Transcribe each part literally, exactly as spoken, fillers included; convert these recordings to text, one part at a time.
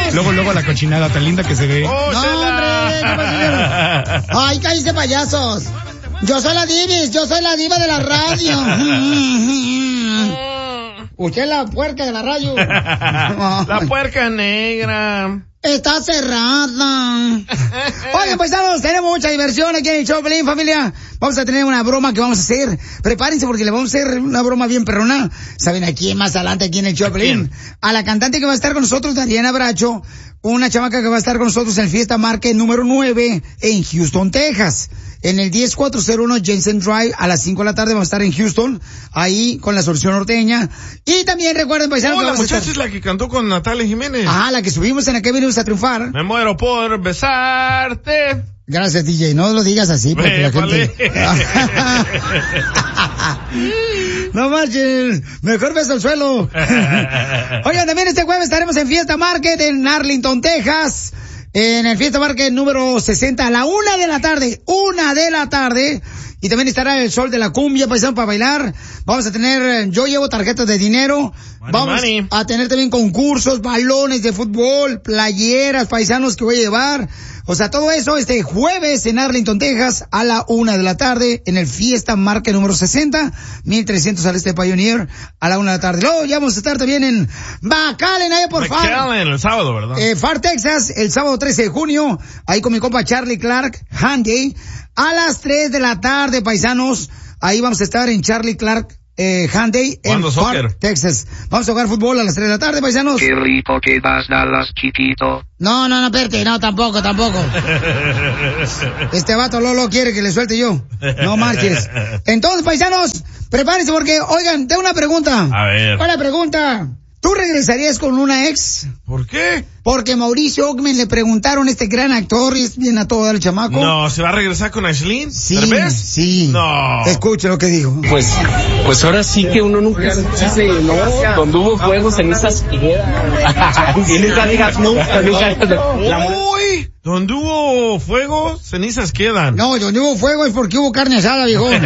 Luego, luego la cochinada tan linda que se ve. Oh, no, hombre, no pasa. Ay, cállese, payasos. Yo soy la Divis, yo soy la diva de la radio. Usted es la puerca de la radio. La puerca negra. Está cerrada. Oye, pues tenemos mucha diversión aquí en el show, Pelín, familia. Vamos a tener una broma que vamos a hacer. Prepárense porque le vamos a hacer una broma bien perrona. ¿Saben a quién más adelante aquí en el show, Pelín? A la cantante que va a estar con nosotros, Dariana Bracho. Una chamaca que va a estar con nosotros en el Fiesta Market número nueve en Houston, Texas. En el diez cuatro cero uno Jensen Drive a las cinco de la tarde vamos a estar en Houston, ahí con la solución norteña. Y también recuerden, paisanos, oh, que la vamos muchacha a estar... es la que cantó con Natalia Jiménez. Ah, la que subimos en la que venimos a triunfar. Me muero por besarte. Gracias, D J. No lo digas así porque Me la gente... No marches, mejor beso al suelo. Oigan, también este jueves estaremos en Fiesta Market en Arlington, Texas. En el Fiesta Market número sesenta a la una de la tarde, una de la tarde. Y también estará el Sol de la Cumbia, paisano, para bailar. Vamos a tener, yo llevo tarjetas de dinero. Money, Vamos money. a tener también concursos, balones de fútbol, playeras, paisanos que voy a llevar. O sea, todo eso este jueves en Arlington, Texas, a la una de la tarde, en el Fiesta Market número sesenta, mil trescientos al este de Pioneer, a la una de la tarde. Luego ya vamos a estar también en McAllen, ahí por favor. McAllen, el sábado, ¿verdad? Eh, Far, Texas, el sábado trece de junio, ahí con mi compa Charlie Clark, Handy, a las tres de la tarde, paisanos. Ahí vamos a estar en Charlie Clark, eh, Handy, en Far, soccer. Texas. Vamos a jugar fútbol a las tres de la tarde, paisanos. Qué rico que vas, Dallas, chiquito. No, no, no, espérate, no, tampoco, tampoco. Este vato Lolo quiere que le suelte yo. No marches. Entonces, paisanos, prepárense porque, oigan, tengo una pregunta. A ver. ¿Cuál es la pregunta? ¿Tú regresarías con una ex? ¿Por qué? Porque Mauricio Ockman le preguntaron a este gran actor y es bien a todo el chamaco. No, ¿se va a regresar con Aislinn? Sí, ¿Tal sí. No. Escuche lo que dijo. Pues, pues ahora sí que uno nunca se dice, no, donde hubo fuego, cenizas quedan. Y nunca digas nunca, nunca. Uy, donde hubo fuego, cenizas quedan. No, donde hubo fuego es porque hubo carne asada, viejón.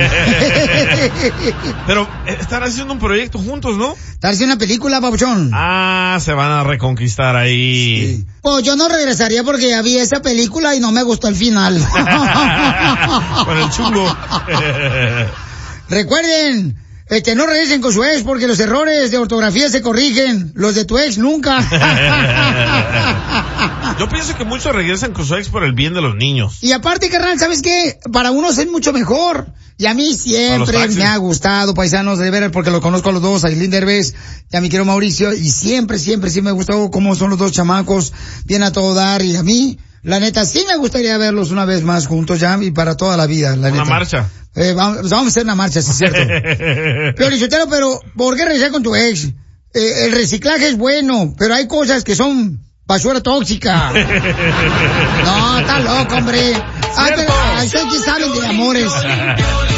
Pero eh, están haciendo un proyecto juntos, ¿no? Están haciendo una película, papuchón. Ah, se van a reconquistar ahí. Sí. Pues yo no regresaría porque ya vi esa película y no me gustó el final. Con el chungo. Recuerden, este, no regresen con su ex porque los errores de ortografía se corrigen. Los de tu ex nunca. Yo pienso que muchos regresan con su ex por el bien de los niños. Y aparte, carnal, ¿sabes qué? Para unos es mucho mejor. Y a mí siempre me ha gustado, paisanos, de veras, porque lo conozco a los dos, a Aislinn Derbez y a mi querido Mauricio, y siempre, siempre, sí me ha gustado cómo son los dos chamacos, bien a todo dar, y a mí, la neta, sí me gustaría verlos una vez más juntos ya, y para toda la vida, la Una neta. marcha. Eh, vamos, vamos a hacer una marcha, sí es cierto. Pero, Lichotero, pero, ¿por qué regresar con tu ex? Eh, el reciclaje es bueno, pero hay cosas que son basura tóxica. No, está loco, hombre. Ay, pero, ay, soy que saben de amores.